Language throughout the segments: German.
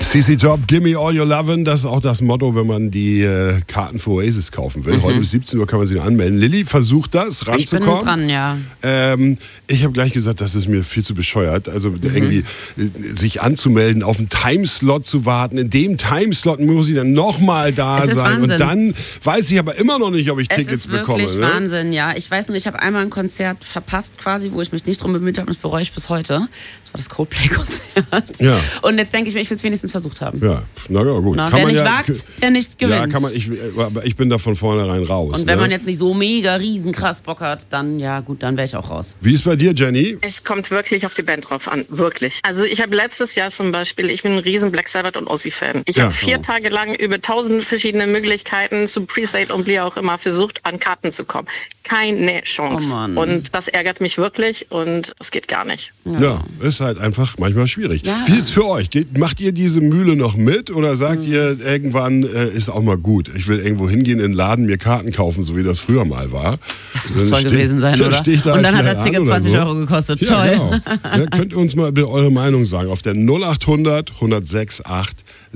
CC Top, Gimme All Your Lovin', das ist auch das Motto, wenn man die Karten für Oasis kaufen will. Heute bis 17 Uhr kann man sich anmelden. Lilly versucht das, ranzukommen. Ich bin dran, ja. Ich habe gleich gesagt, das ist mir viel zu bescheuert. Also irgendwie sich anzumelden, auf einen Timeslot zu warten. In dem Timeslot muss ich dann nochmal da sein. Wahnsinn. Und dann weiß ich aber immer noch nicht, ob ich Tickets bekomme. Das ist wirklich Wahnsinn, ja. Ich weiß nur, ich habe einmal ein Konzert verpasst quasi, wo ich mich nicht drum bemüht habe und das bereue ich bis heute. Das war das Coldplay-Konzert. Ja. Und jetzt denke ich mir, ich will es wenigstens versucht haben. Ja, na ja, gut. Wer nicht wagt, der nicht gewinnt. Ja, kann man. Aber ich bin da von vornherein raus. Und wenn man jetzt nicht so mega riesenkrass Bock hat, dann, ja gut, dann wäre ich auch raus. Wie ist bei dir, Jenny? Es kommt wirklich auf die Band drauf an, wirklich. Also ich habe letztes Jahr zum Beispiel, ich bin ein riesen Black Sabbath und Ozzy-Fan. Ich habe 4 Tage lang über 1000 verschiedene Möglichkeiten zu Presale und wie auch immer versucht, an Karten zu kommen. Keine Chance. Oh und das ärgert mich wirklich und es geht gar nicht. Ja, ist halt einfach manchmal schwierig. Ja. Wie ist es für euch? Macht ihr diese Mühle noch mit oder sagt ihr, irgendwann ist auch mal gut? Ich will irgendwo hingehen in den Laden, mir Karten kaufen, so wie das früher mal war. Das muss toll gewesen sein, oder? Und dann hat das Ticket 20 Euro gekostet. Ja, toll. genau. Ja, könnt ihr uns mal eure Meinung sagen auf der 0800 106 8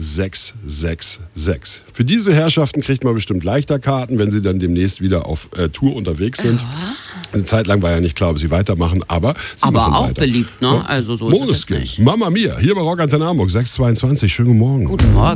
666. Für diese Herrschaften kriegt man bestimmt leichter Karten, wenn sie dann demnächst wieder auf Tour unterwegs sind. Eine Zeit lang war ja nicht klar, ob sie weitermachen, aber sie machen auch weiter. beliebt, ne? Also so ist es Måneskin, nicht. Mama Mia, hier bei Rock Antenne Hamburg, 622. Schönen guten Morgen. Guten Morgen.